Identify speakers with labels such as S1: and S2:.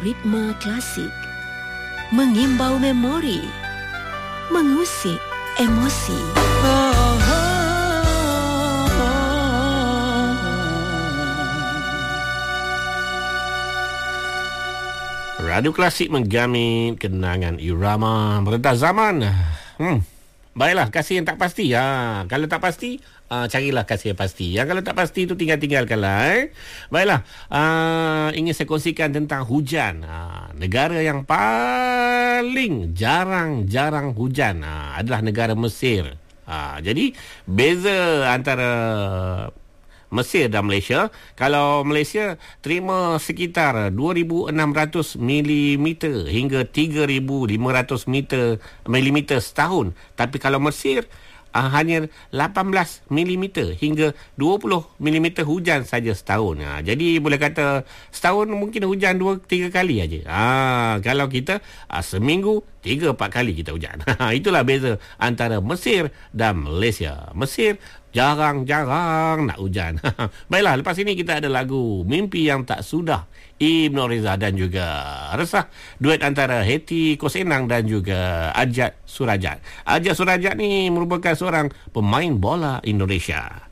S1: ritme klasik, mengimbau memori, mengusik emosi.
S2: Radio Klasik menggamit kenangan irama merentas zaman. Baiklah, kasih yang tak pasti. Kalau tak pasti, carilah kasih yang pasti. Kalau tak pasti itu tinggalkanlah. Baiklah, ingin saya kongsikan tentang hujan. Negara yang paling jarang hujan adalah negara Mesir. Jadi beza antara Mesir dan Malaysia. Kalau Malaysia terima sekitar 2,600 mm hingga 3,500 mm setahun. Tapi kalau Mesir hanya 18 mm hingga 20 mm hujan saja setahun. Jadi boleh kata setahun mungkin hujan 2-3 kali aja. Kalau kita seminggu 3-4 kali kita hujan. Itulah beza antara Mesir dan Malaysia. Mesir jarang nak hujan. Baiklah, lepas ini kita ada lagu Mimpi Yang Tak Sudah, Ibnu Reza dan juga Resah, duet antara Hetty Kosenang dan juga Ajat Surajat. Ajat Surajat ni merupakan seorang pemain bola Indonesia.